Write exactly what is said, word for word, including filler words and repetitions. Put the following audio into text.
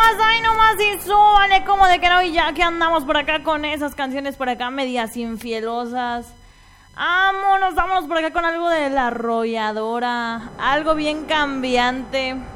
nomás, ay nomás y súbale, como de que no, y ya que andamos por acá con esas canciones por acá medias infielosas. Vámonos, vámonos por acá con algo de La Arrolladora, algo bien cambiante.